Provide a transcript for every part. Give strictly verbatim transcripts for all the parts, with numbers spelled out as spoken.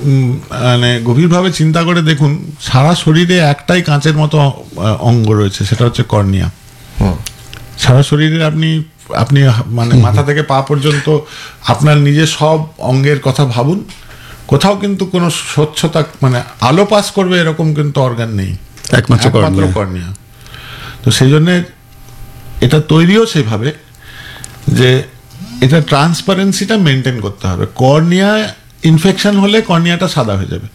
মানে গভীরভাবে চিন্তা করে দেখুন, সারা শরীরে একটাই কাঁচের মতো অঙ্গ রয়েছে, সেটা হচ্ছে কর্নিয়া। সারা শরীরে আপনি আপনি মানে মাথা থেকে পা পর্যন্ত আপনার নিজের সব অঙ্গের কথা ভাবুন, কোথাও কিন্তু কোনো স্বচ্ছতা মানে আলো পাস করবে এরকম কিন্তু অর্গান নেই, একমাত্র কর্নিয়া। তো সেই জন্যে এটা তৈরিও সেভাবে যে এটা ট্রান্সপারেন্সিটা মেনটেন করতে হবে। কর্নিয়া ইনফেকশন হলে কর্নিয়াটা সাদা হয়ে যাবে,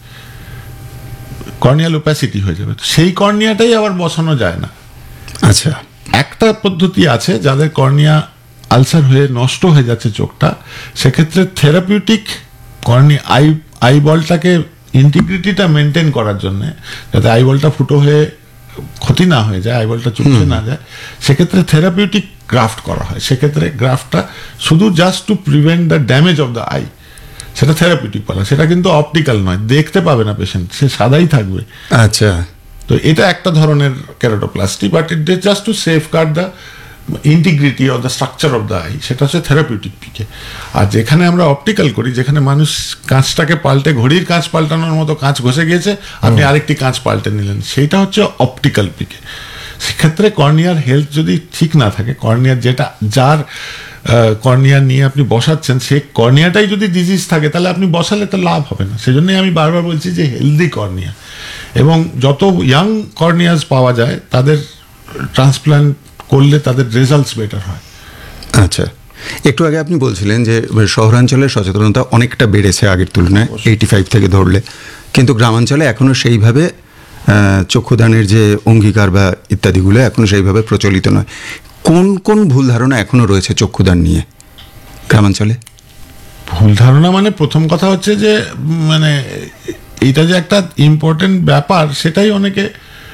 কর্নিয়াল ওপ্যাসিটি হয়ে যাবে। তো সেই কর্নিয়াটাই আবার বসানো যায় না। আচ্ছা, একটা পদ্ধতি আছে যাদের কর্নিয়া আলসার হয়ে নষ্ট হয়ে যাচ্ছে চোখটা, সেক্ষেত্রে থেরাপিউটিক কর্নিয়া আই আইবলটাকে ইন্টিগ্রিটিটা মেনটেন করার জন্য, যাতে আইবলটা ফুটো হয়ে ক্ষতি না হয়ে যায়, আইবলটা চুপসে না যায়, সেক্ষেত্রে থেরাপিউটিক গ্রাফট করা হয়। সেক্ষেত্রে গ্রাফটটা শুধু just to prevent the damage of the I, সেটা থেরাপিউটিক বলা। সেটা কিন্তু অপটিক্যাল নয়, দেখতে পাবে না পেশেন্ট, সে সাদাই থাকবে। আচ্ছা, তো এটা একটা ধরনের keratoplasty, but it is just two safeguard the integrity of the structure of the I, সেটা হচ্ছে থেরাপিউটিক পিকে। আর যেখানে আমরা অপটিক্যাল করি, যেখানে মানুষ কাঁচটাকে পাল্টে ঘড়ির কাঁচ পাল্টানোর মতো কাঁচ ঘষে গিয়েছে, আপনি আরেকটি কাঁচ পাল্টে নিলেন, সেইটা হচ্ছে অপটিক্যাল পিকে। সেক্ষেত্রে কর্নিয়ার হেলথ যদি ঠিক না থাকে, কর্নিয়ার যেটা যার কর্নিয়া নিয়ে আপনি বসাচ্ছেন, সে কর্নিয়াটাই যদি ডিজিজ থাকে, তাহলে আপনি বসালে তো লাভ হবে না। সেজন্যই আমি বারবার বলছি যে হেলদি কর্নিয়া, এবং যত ইয়াং কর্নিয়াস পাওয়া যায় তাদের ট্রান্সপ্ল্যান্ট করলে তাদের রেজাল্টস বেটার হয়। আচ্ছা, একটু আগে আপনি বলছিলেন যে শহরাঞ্চলে সচেতনতা অনেকটা বেড়েছে আগের তুলনায়, এইটি ফাইভ থেকে ধরলে, কিন্তু গ্রামাঞ্চলে এখনও সেইভাবে চক্ষুদানের যে অঙ্গীকার বা ইত্যাদিগুলো এখনও সেইভাবে প্রচলিত নয়। কোন কোন ভুল ধারণা এখনও রয়েছে চক্ষুদান নিয়ে গ্রামাঞ্চলে? ভুল ধারণা মানে প্রথম কথা হচ্ছে যে মানে এটা যে একটা ইম্পর্টেন্ট ব্যাপার, সেটাই অনেকে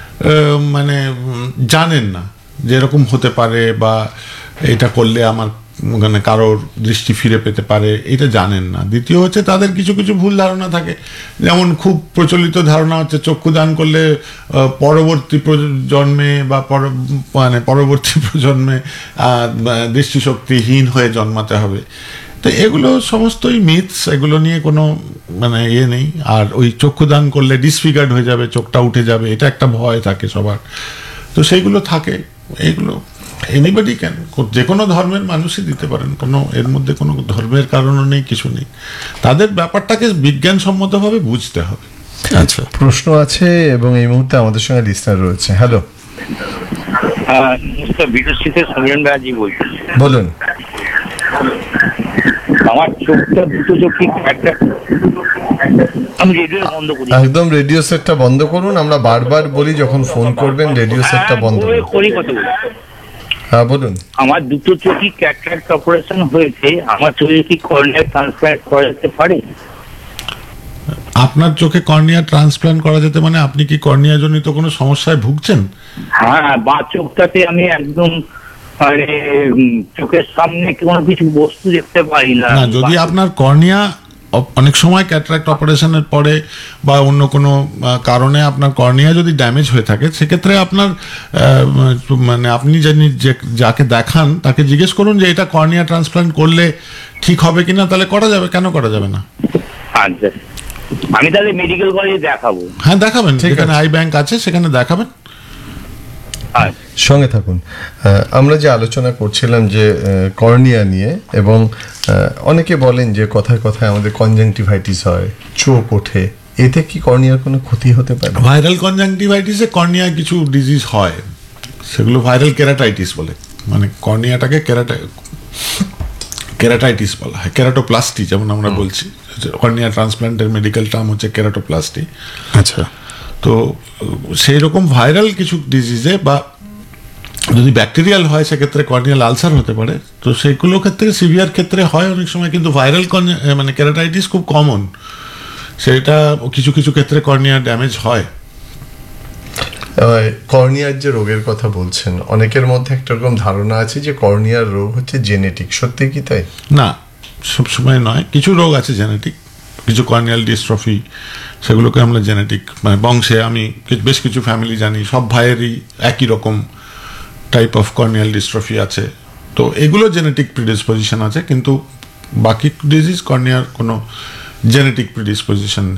মানে জানেন না যে এরকম হতে পারে, বা এটা করলে আমার মানে কারোর দৃষ্টি ফিরে পেতে পারে, এটা জানেন না। দ্বিতীয় হচ্ছে তাদের কিছু কিছু ভুল ধারণা থাকে, যেমন খুব প্রচলিত ধারণা হচ্ছে চক্ষুদান করলে পরবর্তী প্রজন্মে বা মানে পরবর্তী প্রজন্মে দৃষ্টিশক্তিহীন হয়ে জন্মাতে হবে। তো এগুলো সমস্তই মিথস, এগুলো নিয়ে কোনো মানে ইয়ে নেই। আর ওই চক্ষুদান করলে ডিসফিগার্ড হয়ে যাবে, চোখটা উঠে যাবে, এটা একটা ভয় থাকে সবার। তো সেইগুলো থাকে, এইগুলো এনিবডি ক্যান, যে কোনো ধর্মের মানুষই দিতে পারেন, কোনো এর মধ্যে কোনো ধর্মের কারণও নেই, কিছু নেই। তাদের ব্যাপারটাকে বিজ্ঞানসম্মতভাবে বুঝতে হবে। আচ্ছা, প্রশ্ন আছে এবং এই মুহূর্তে আমাদের সঙ্গে লিসনার রয়েছে। হ্যালো, বলুন। আমার চোখটা দুটো চোখই একটা, আমি রেডিও বন্ধ করি, একদম রেডিও সেটটা বন্ধ করুন। আমরা বারবার বলি যখন ফোন করবেন রেডিও সেটটা বন্ধ করি। কথা বলি। হ্যাঁ বলুন। আমার দুটো চোখই ক্যাটারাক্ট অপারেশন হয়েছে, আমার চোখে কি কর্নিয়া ট্রান্সপ্ল্যান্ট করা যেতে পারে? আপনার চোখে কর্নিয়া ট্রান্সপ্ল্যান্ট করা যেতে মানে আপনি কি কর্নিয়া জনিত কোনো সমস্যায় ভুগছেন? হ্যাঁ, বা চোখটাতে আমি একদম মানে চোখের সামনে কোনো কিছু বস্তু দেখতে পাই না। না, যদি আপনার কর্নিয়া অনেক সময় ক্যাটারাক্ট অপারেশনের পরে বা অন্য কোনো কারণে আপনার কর্নিয়া যদি ড্যামেজ হয়ে থাকে, সেক্ষেত্রে আপনার মানে আপনি জানি যে যাকে দেখান তাকে জিজ্ঞেস করুন যে এটা কর্নিয়া ট্রান্সপ্ল্যান্ট করলে ঠিক হবে কিনা, তাহলে করা যাবে, কেন করা যাবে না? আচ্ছা, আমি তাহলে মেডিকেল কলেজে দেখাবো। হ্যাঁ দেখাবেন, সেখানে আই ব্যাংক আছে, সেখানে দেখাবেন। সঙ্গে থাকুন। আমরা যে আলোচনা করছিলাম যে কর্নিয়া নিয়ে, এবং অনেকে বলেন যে কথায় কথায় আমাদের কনজাংটিভাইটিস হয়, চোখ ওঠে, এতে কি কর্নিয়ার কোনো ক্ষতি হতে পারে? ভাইরাল কনজাংটিভাইটিসে কর্নিয়ায় কিছু ডিজিজ হয়, সেগুলো ভাইরাল কেরাটাইটিস বলে, মানে কর্নিয়াটাকে কেরাটা কেরাটাইটিস বলা হয়, কেরাটোপ্লাস্টি যেমন আমরা বলছি। কর্নিয়া ট্রান্সপ্ল্যান্টের মেডিকেল টার্ম হচ্ছে কেরাটোপ্লাস্টি। আচ্ছা, তো সেই রকম ভাইরাল কিছু ডিজিজে বা যদি ব্যাকটেরিয়াল হয়, সেক্ষেত্রে কর্নিয়াল আলসার হতে পারে। তো সেইগুলো ক্ষেত্রে সিভিয়ার ক্ষেত্রে হয় অনেক সময়, কিন্তু ভাইরাল মানে কেরাটাইটিস খুব কমন, সেটা কিছু কিছু ক্ষেত্রে কর্নিয়া ড্যামেজ হয়। কর্নিয়ার যে রোগের কথা বলছেন, অনেকের মধ্যে একটা রকম ধারণা আছে যে কর্নিয়ার রোগ হচ্ছে জেনেটিক, সত্যি কি তাই? না, সবসময় নয়। কিছু রোগ আছে জেনেটিক, কিছু কর্নিয়াল ডিস্ট্রফি, সেগুলোকে আমরা জেনেটিক মানে বংশে, আমি বেশ কিছু ফ্যামিলি জানি সব ভাইয়েরই একই রকম টাইপ অফ কর্নিয়াল ডিস্ট্রফি আছে। তো এগুলো জেনেটিক প্রিডিসপোজিশন আছে, কিন্তু বাকি ডিজিজ কর্নিয়ার কোনো জেনেটিক প্রিডিসপোজিশন